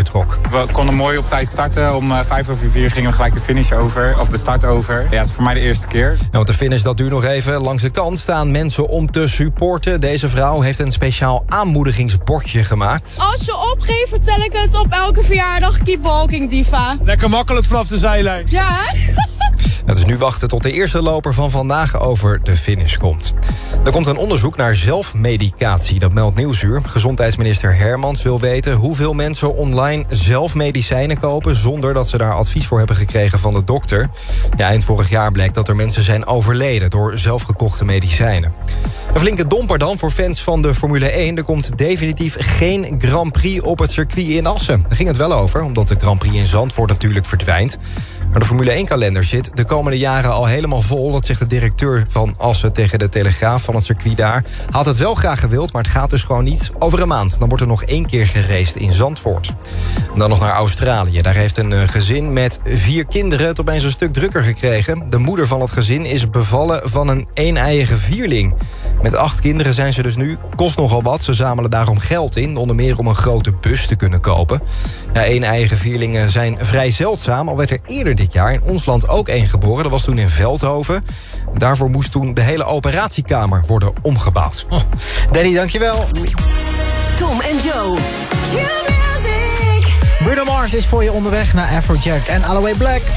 vertrok. We konden mooi op tijd starten. Om 4:05 gingen we gelijk de finish over, of de start over. Ja, het is voor mij de eerste keer. Ja, want de finish, dat duurt nog even. Langs de kant staan mensen om te supporten. Deze vrouw heeft een speciaal aanmoedigingsbordje gemaakt. Als je opgeeft, vertel ik het op elke verjaardag. Keep walking, diva. Lekker makkelijk vanaf de zijlijn. Ja, hè? Het is nu wachten tot de eerste loper van vandaag over de finish komt. Er komt een onderzoek naar zelfmedicatie, dat meldt Nieuwsuur. Gezondheidsminister Hermans wil weten hoeveel mensen online zelf medicijnen kopen zonder dat ze daar advies voor hebben gekregen van de dokter. Ja, eind vorig jaar bleek dat er mensen zijn overleden door zelfgekochte medicijnen. Een flinke domper dan voor fans van de Formule 1. Er komt definitief geen Grand Prix op het circuit in Assen. Daar ging het wel over, omdat de Grand Prix in Zandvoort natuurlijk verdwijnt. Maar de Formule 1-kalender zit de komende jaren al helemaal vol. Dat zegt de directeur van Assen tegen de Telegraaf van het circuit daar. Had het wel graag gewild, maar het gaat dus gewoon niet. Over een maand, dan wordt er nog 1 keer geraced in Zandvoort. En dan nog naar Australië. Daar heeft een gezin met 4 kinderen het opeens een stuk drukker gekregen. De moeder van het gezin is bevallen van een een-eiige vierling. Met 8 kinderen zijn ze dus nu. Kost nogal wat. Ze zamelen daarom geld in. Onder meer om een grote bus te kunnen kopen. Ja, een-eigen vierlingen zijn vrij zeldzaam. Al werd er eerder dit jaar in ons land ook 1 geboren. Dat was toen in Veldhoven. Daarvoor moest toen de hele operatiekamer worden omgebouwd. Oh, Danny, dankjewel. Tom en Joe. Bruno Mars is voor je onderweg naar Afrojack en Aloe Black.